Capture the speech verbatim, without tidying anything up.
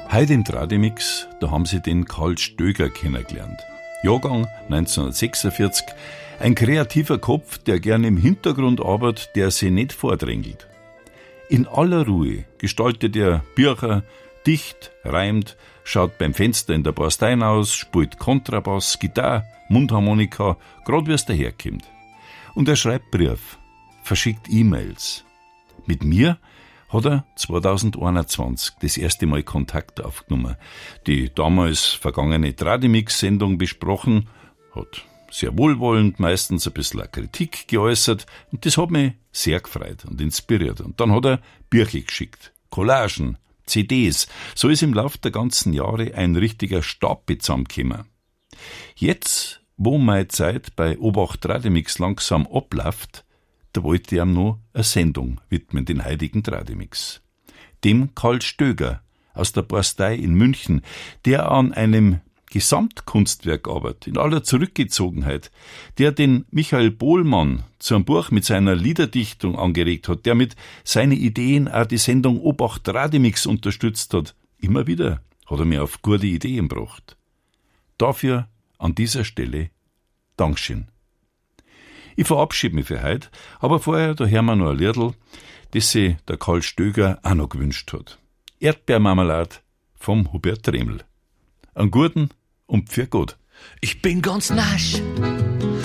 Heute im Tradimix, da haben Sie den Karl Stöger kennengelernt. Jahrgang neunzehnhundertsechsundvierzig, ein kreativer Kopf, der gern im Hintergrund arbeitet, der sich nicht vordrängelt. In aller Ruhe gestaltet er Bücher, dicht, reimt, schaut beim Fenster in der Borstein aus, spielt Kontrabass, Gitarre, Mundharmonika, grad wie es daherkommt. Und er schreibt Brief, verschickt E-Mails. Mit mir hat er zweitausendeinundzwanzig das erste Mal Kontakt aufgenommen, die damals vergangene Tradimix-Sendung besprochen, hat sehr wohlwollend meistens ein bisschen Kritik geäußert und das hat mich sehr gefreut und inspiriert. Und dann hat er Bücher geschickt, Collagen, C Ds. So ist im Laufe der ganzen Jahre ein richtiger Stab zusammengekommen. Jetzt, wo meine Zeit bei Obacht Tradimix langsam abläuft, da wollte ich ihm noch eine Sendung widmen, den heutigen Tradimix. Dem Karl Stöger aus der Borstei in München, der an einem Gesamtkunstwerk arbeitet, in aller Zurückgezogenheit, der den Michael Bohlmann zu einem Buch mit seiner Liederdichtung angeregt hat, der mit seinen Ideen auch die Sendung Obacht Tradimix unterstützt hat. Immer wieder hat er mir auf gute Ideen gebracht. Dafür an dieser Stelle Dankeschön. Ich verabschiede mich für heute, aber vorher, da hören wir noch ein Liedl, das sich der Karl Stöger auch noch gewünscht hat. Erdbeermarmelade vom Hubert Reml. Einen guten und für Gott. Ich bin ganz nasch